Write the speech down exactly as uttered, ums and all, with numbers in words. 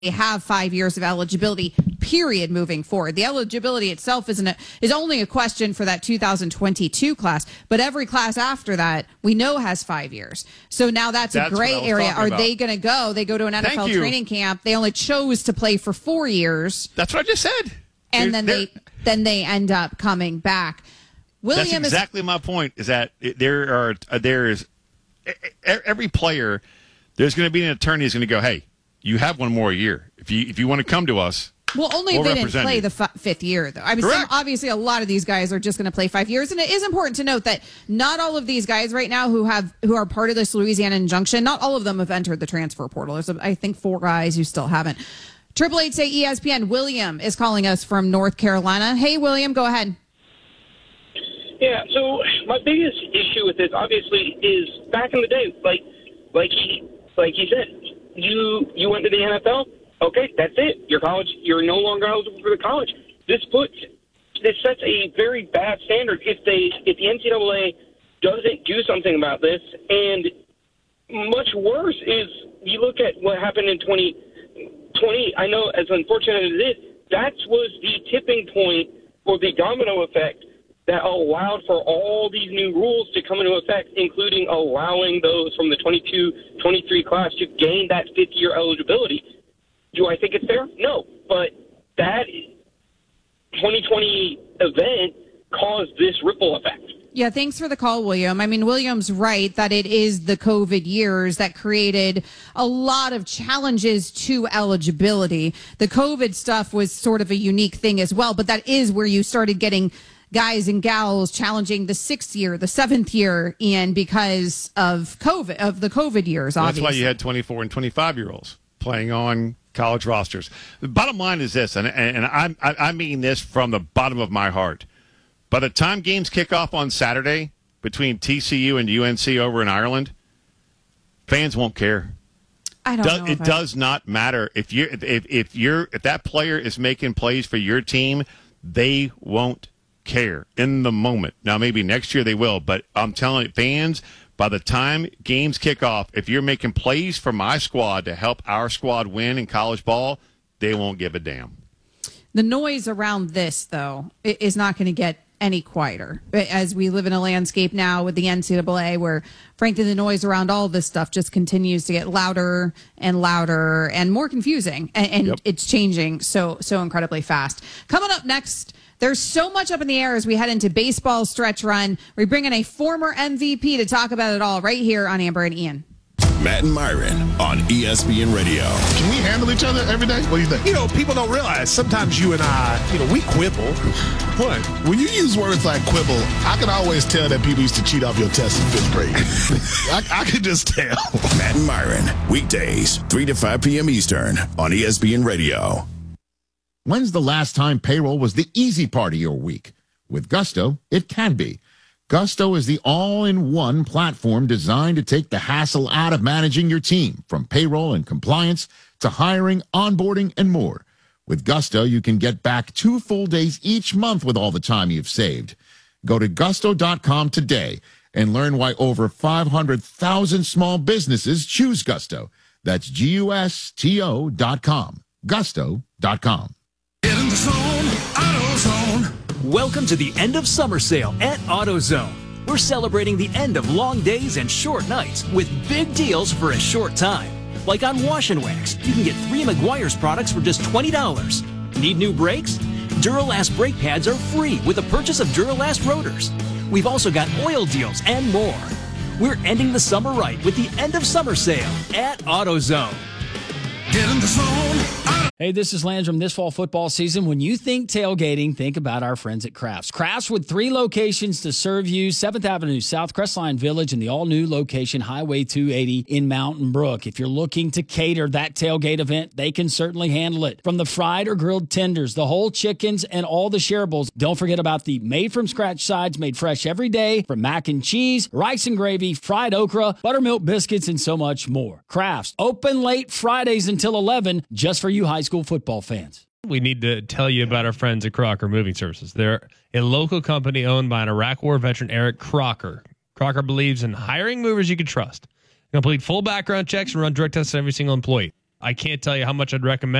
have five years of eligibility, period, moving forward. The eligibility itself isn't a, is only a question for that two thousand twenty-two class, but every class after that we know has five years. So now that's, that's a gray area. Are about. they going to go? They go to an N F L training camp. They only chose to play for four years. That's what I just said. And they're, then they then they end up coming back. William That's exactly is, my point. Is that there are there is every player. There's going to be an attorney who's going to go, hey, you have one more year. If you if you want to come to us, well, only we'll if they didn't play you. the f- fifth year, though. I mean, some, obviously, a lot of these guys are just going to play five years, and it is important to note that not all of these guys right now who have who are part of this Louisiana injunction, not all of them have entered the transfer portal. There's, I think, four guys who still haven't. Triple H say E S P N. William is calling us from North Carolina. Hey, William, go ahead. Yeah. So my biggest issue with this, obviously, is back in the day, like like he like he said. You you went to the N F L, okay, that's it. Your college, you're no longer eligible for the college. This puts this sets a very bad standard if they if the N C double A doesn't do something about this. And much worse is you look at what happened in twenty twenty. I know, as unfortunate as it is, that was the tipping point for the domino effect that allowed for all these new rules to come into effect, including allowing those from the twenty-two twenty-three class to gain that fifth-year eligibility. Do I think it's fair? No. But that twenty twenty event caused this ripple effect. Yeah, thanks for the call, William. I mean, William's right that it is the COVID years that created a lot of challenges to eligibility. The COVID stuff was sort of a unique thing as well, but that is where you started getting guys and gals challenging the sixth year, the seventh year, Ian, because of COVID, of the COVID years, obviously. That's why you had twenty-four and twenty-five-year-olds playing on college rosters. The bottom line is this, and, and I, I mean this from the bottom of my heart. By the time games kick off on Saturday between T C U and U N C over in Ireland, fans won't care. I don't does, know. It I... does not matter. If you're, if, if you're, if that player is making plays for your team, they won't care in the moment. Now, maybe next year they will, but I'm telling you, fans, by the time games kick off, if you're making plays for my squad to help our squad win in college ball, they won't give a damn. The noise around this, though, is not going to get any quieter as we live in a landscape now with the N C double A where, frankly, the noise around all this stuff just continues to get louder and louder and more confusing, and, and yep. It's changing so so incredibly fast. Coming up next, there's so much up in the air as we head into baseball stretch run. We bring in a former M V P to talk about it all right here on Amber and Ian. Matt and Myron on E S P N Radio. Can we handle each other every day? What do you think? You know, people don't realize sometimes you and I, you know, we quibble. What? When you use words like quibble, I can always tell that people used to cheat off your test in fifth grade. I, I can just tell. Matt and Myron, weekdays, three to five p.m. Eastern on E S P N Radio. When's the last time payroll was the easy part of your week? With Gusto, it can be. Gusto is the all-in-one platform designed to take the hassle out of managing your team, from payroll and compliance to hiring, onboarding, and more. With Gusto, you can get back two full days each month with all the time you've saved. Go to gusto dot com today and learn why over five hundred thousand small businesses choose Gusto. That's G U S T O dot com. gusto dot com. Get in the zone, AutoZone. Welcome to the end of summer sale at AutoZone. We're celebrating the end of long days and short nights with big deals for a short time. Like on Wash and Wax, you can get three Meguiar's products for just twenty dollars. Need new brakes? Duralast brake pads are free with the purchase of Duralast rotors. We've also got oil deals and more. We're ending the summer right with the end of summer sale at AutoZone. Get in the zone. Hey, this is Landrum. This fall football season, when you think tailgating, think about our friends at Crafts. Crafts with three locations to serve you: seventh Avenue South, Crestline Village, and the all-new location, Highway two eighty in Mountain Brook. If you're looking to cater that tailgate event, they can certainly handle it. From the fried or grilled tenders, the whole chickens, and all the shareables. Don't forget about the made-from-scratch sides made fresh every day, from mac and cheese, rice and gravy, fried okra, buttermilk biscuits, and so much more. Crafts, open late Fridays until eleven, just for you high school football fans. We need to tell you about our friends at Crocker Moving Services. They're a local company owned by an Iraq War veteran, Eric Crocker. Crocker believes in hiring movers you can trust. Complete full background checks and run drug tests on every single employee. I can't tell you how much I'd recommend